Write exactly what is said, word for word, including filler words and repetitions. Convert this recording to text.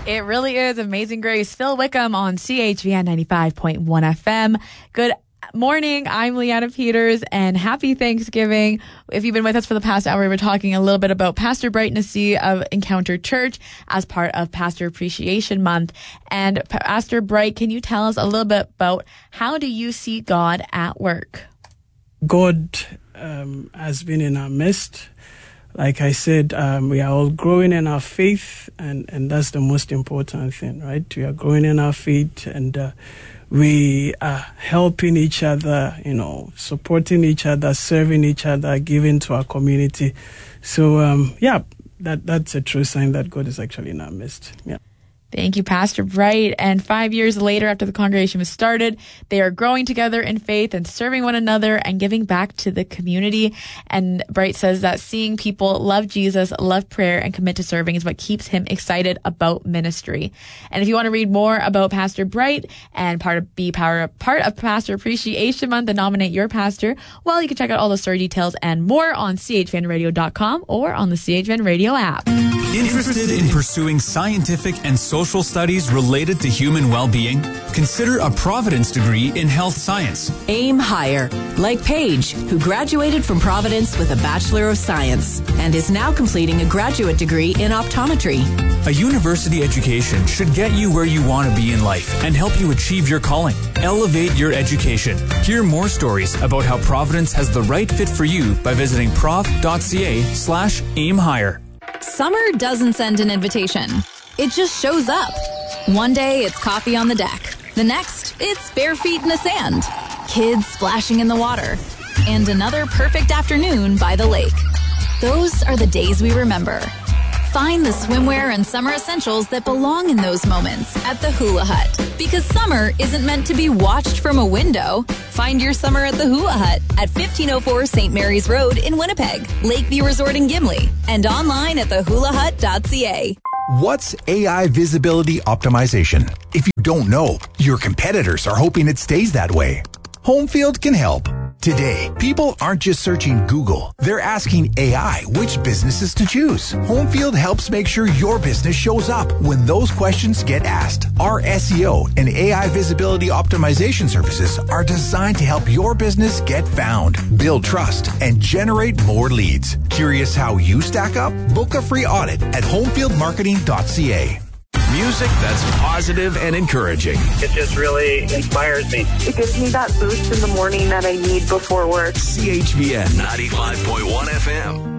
It really is Amazing Grace. Phil Wickham on C H V N ninety-five point one F M. Good morning. I'm Leanna Peters, and happy Thanksgiving. If you've been with us for the past hour, we were talking a little bit about Pastor Bright Nassee of Encounter Church as part of Pastor Appreciation Month. And Pastor Bright, can you tell us a little bit about how do you see God at work? God um, has been in our midst. Like I said, um, we are all growing in our faith, and, and that's the most important thing, right? We are growing in our faith, and uh, we are helping each other, you know, supporting each other, serving each other, giving to our community. So, um, yeah, that that's a true sign that God is actually in our midst. Yeah. Thank you, Pastor Bright. And five years later, after the congregation was started, they are growing together in faith and serving one another and giving back to the community. And Bright says that seeing people love Jesus, love prayer, and commit to serving is what keeps him excited about ministry. And if you want to read more about Pastor Bright and part of be power, part of Pastor Appreciation Month and nominate your pastor, well, you can check out all the story details and more on C H V N radio dot com or on the C H V N Radio app. Interested in pursuing scientific and social studies related to human well-being? Consider a Providence degree in health science. Aim higher, like Paige, who graduated from Providence with a Bachelor of Science and is now completing a graduate degree in optometry. A university education should get you where you want to be in life and help you achieve your calling. Elevate your education. Hear more stories about how Providence has the right fit for you by visiting prov.ca slash aim higher. Summer doesn't send an invitation. It just shows up. One day, it's coffee on the deck. The next, it's bare feet in the sand. Kids splashing in the water. And another perfect afternoon by the lake. Those are the days we remember. Find the swimwear and summer essentials that belong in those moments at the Hula Hut. Because summer isn't meant to be watched from a window. Find your summer at the Hula Hut at fifteen oh four Saint Mary's Road in Winnipeg, Lakeview Resort in Gimli, and online at the hula hut dot c a. What's A I visibility optimization? If you don't know, your competitors are hoping it stays that way. Homefield can help. Today, people aren't just searching Google. They're asking A I which businesses to choose. Homefield helps make sure your business shows up when those questions get asked. Our S E O and A I visibility optimization services are designed to help your business get found, build trust, and generate more leads. Curious how you stack up? Book a free audit at homefield marketing dot c a. Music that's positive and encouraging. It just really inspires me. It gives me that boost in the morning that I need before work. C H V N ninety-five point one F M.